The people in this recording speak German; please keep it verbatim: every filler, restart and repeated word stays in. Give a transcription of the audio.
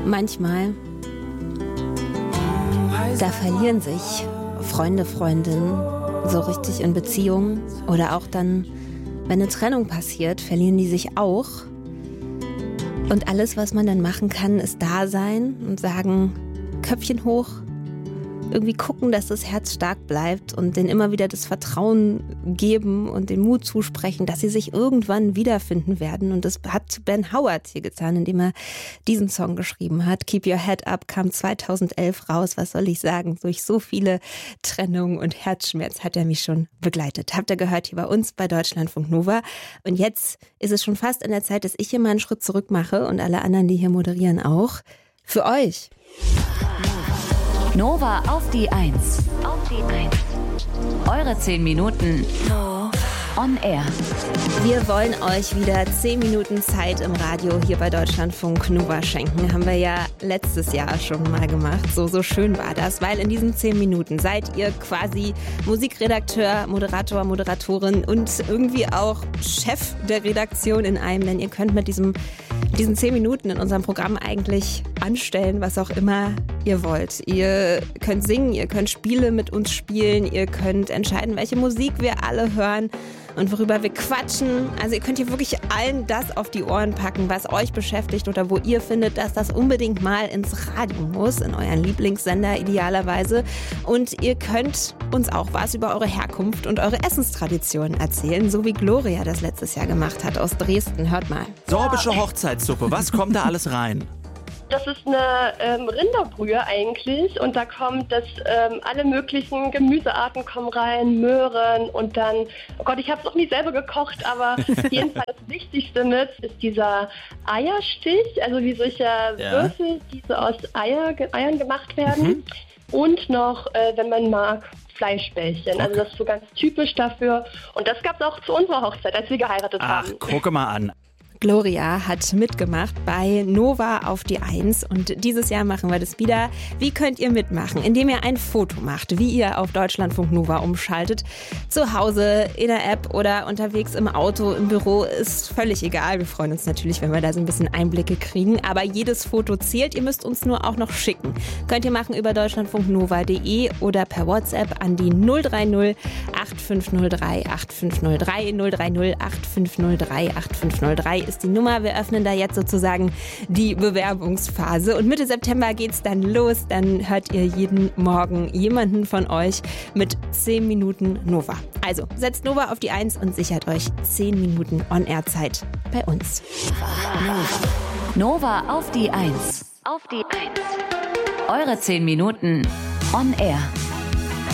Manchmal, da verlieren sich Freunde, Freundinnen so richtig in Beziehungen. Oder auch dann, wenn eine Trennung passiert, verlieren die sich auch. Und alles, was man dann machen kann, ist da sein und sagen, Köpfchen hoch, irgendwie gucken, dass das Herz stark bleibt und denen immer wieder das Vertrauen geben und den Mut zusprechen, dass sie sich irgendwann wiederfinden werden. Und das hat Ben Howard hier getan, indem er diesen Song geschrieben hat. Keep Your Head Up kam zweitausendelf raus. Was soll ich sagen? Durch so viele Trennungen und Herzschmerz hat er mich schon begleitet. Habt ihr gehört hier bei uns bei Deutschlandfunk Nova. Und jetzt ist es schon fast an der Zeit, dass ich hier mal einen Schritt zurück mache und alle anderen, die hier moderieren, auch. Für euch. Nova auf die Eins. Auf die Eins. Eure zehn Minuten on air. Wir wollen euch wieder zehn Minuten Zeit im Radio hier bei Deutschlandfunk Nova schenken. Haben wir ja letztes Jahr schon mal gemacht. So, so schön war das, weil in diesen zehn Minuten seid ihr quasi Musikredakteur, Moderator, Moderatorin und irgendwie auch Chef der Redaktion in einem, denn ihr könnt mit diesem diesen zehn Minuten in unserem Programm eigentlich anstellen, was auch immer ihr wollt. Ihr könnt singen, ihr könnt Spiele mit uns spielen, ihr könnt entscheiden, welche Musik wir alle hören und worüber wir quatschen. Also ihr könnt hier wirklich allen das auf die Ohren packen, was euch beschäftigt oder wo ihr findet, dass das unbedingt mal ins Radio muss, in euren Lieblingssender idealerweise. Und ihr könnt uns auch was über eure Herkunft und eure Essenstraditionen erzählen, so wie Gloria das letztes Jahr gemacht hat aus Dresden. Hört mal. Sorbische Hochzeitssuppe, was kommt da alles rein? Das ist eine ähm, Rinderbrühe eigentlich und da kommt das, ähm, alle möglichen Gemüsearten kommen rein, Möhren und dann, oh Gott, ich habe es noch nie selber gekocht, aber auf jeden Fall das Wichtigste mit ist dieser Eierstich, also wie solche ja. Würfel, die so aus Eier, Eiern gemacht werden mhm. und noch, äh, wenn man mag, Fleischbällchen. Okay. Also das ist so ganz typisch dafür und das gab es auch zu unserer Hochzeit, als wir geheiratet Ach, haben. Ach, gucke mal an. Gloria hat mitgemacht bei Nova auf die Eins und dieses Jahr machen wir das wieder. Wie könnt ihr mitmachen? Indem ihr ein Foto macht, wie ihr auf Deutschlandfunk Nova umschaltet. Zu Hause, in der App oder unterwegs im Auto, im Büro, ist völlig egal. Wir freuen uns natürlich, wenn wir da so ein bisschen Einblicke kriegen, aber jedes Foto zählt. Ihr müsst uns nur auch noch schicken. Könnt ihr machen über deutschlandfunknova punkt de oder per WhatsApp an die null drei null acht fünf null drei acht fünf null drei null drei null acht fünf null drei acht fünf null drei ist die Nummer. Wir öffnen da jetzt sozusagen die Bewerbungsphase und Mitte September geht's dann los. Dann hört ihr jeden Morgen jemanden von euch mit zehn Minuten Nova. Also setzt Nova auf die Eins und sichert euch zehn Minuten On-Air-Zeit bei uns. Nova auf die Eins. Auf die Eins. Eure zehn Minuten On Air.